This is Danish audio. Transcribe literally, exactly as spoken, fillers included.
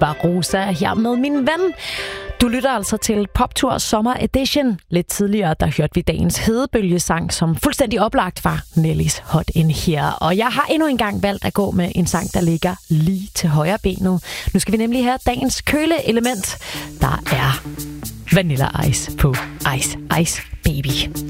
Det var Rosa her med Min Ven. Du lytter altså til Poptur Sommer Edition. Lidt tidligere, der hørte vi dagens hedebølgesang, som fuldstændig oplagt var Nellys Hot In Here. Og jeg har endnu engang valgt at gå med en sang, der ligger lige til højre benet. Nu skal vi nemlig have dagens køleelement. Der er Vanilla Ice på Ice Ice Baby.